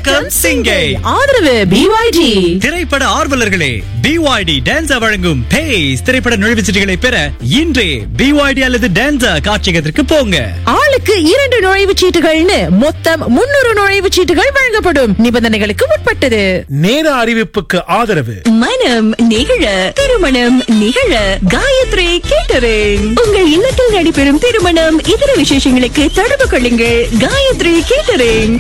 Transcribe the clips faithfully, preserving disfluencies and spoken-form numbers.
வணக்கம் சிங்கை. ஆதரவு B Y D. திரைப்பட ஆர்வலர்களே, B Y D டான்ஸா வழங்கும் பேஸ் திரைப்பட நுழைவுச்சீட்டுகளை பெற இன்றே B Y D அல்லது டான்ஸா காட்சியகத்திற்கு போங்க. ஆளுக்கு இரண்டு நுழைவுச் சீட்டுகள்னு மொத்தம் முன்னூறு நுழைவுச் சீட்டுகள் வழங்கப்படும். நிபந்தனைகளுக்கு உட்பட்டது. நேர அறிவிப்புக்கு ஆதரவு மனம் நிகழ திருமணம் நிகழ காயத்ரி கேட்டரிங். உங்கள் இல்லத்தில் நடைபெறும் திருமணம் இதர விசேஷங்களுக்கு தொடர்பு கொள்ளுங்கள். காயத்ரி கேட்டரிங்.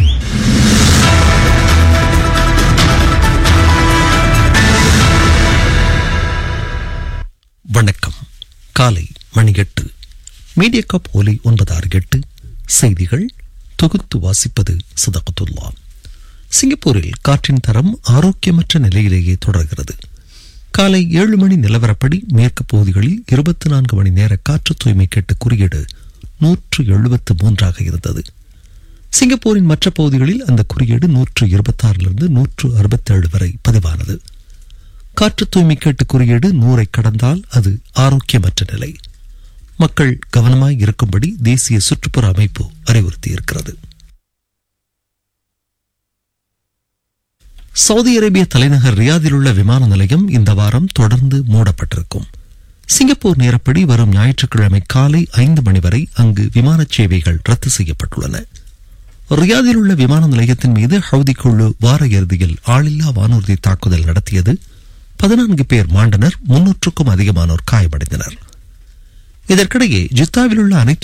வணக்கம். காலை மணி எட்டு. மீடியா கப் ஒலி ஒன்பது ஆறு எட்டு. செய்திகள் தொகுத்து வாசிப்பது சதகத்துல்லா. சிங்கப்பூரில் காற்றின் தரம் ஆரோக்கியமற்ற நிலையிலேயே தொடர்கிறது. காலை ஏழு மணி நிலவரப்படி மேற்கு பகுதிகளில் இருபத்தி நான்கு மணி நேர காற்று தூய்மை கேட்டு குறியீடு நூற்று எழுபத்து மூன்றாக இருந்தது. சிங்கப்பூரின் மற்ற பகுதிகளில் அந்த குறியீடு நூற்று இருபத்தி ஆறிலிருந்து நூற்று அறுபத்தி ஏழு வரை பதிவானது. காற்று தூய்மை கேட்டு குறியீடு நூறை கடந்தால் அது ஆரோக்கியமற்ற நிலை. மக்கள் கவனமாய் இருக்கும்படி தேசிய சுற்றுப்புற அமைப்பு அறிவுறுத்தியிருக்கிறது. சவுதி அரேபிய தலைநகர் ரியாதில் உள்ள விமான நிலையம் இந்த வாரம் தொடர்ந்து மூடப்பட்டிருக்கும். சிங்கப்பூர் நேரப்படி வரும் ஞாயிற்றுக்கிழமை காலை ஐந்து மணி வரை அங்கு விமான சேவைகள் ரத்து செய்யப்பட்டுள்ளன. ரியாதில் உள்ள விமான நிலையத்தின் மீது ஹவுதி குழு வார இறுதியில் ஆளில்லா வானூர்தி தாக்குதல் நடத்தியது. பதினான்கு பேர் மாண்டனர், முன்னூற்றுக்கும் அதிகமானோர் காயமடைந்தனர். இதற்கிடையே ஜித்தாவில் உள்ள அனைத்து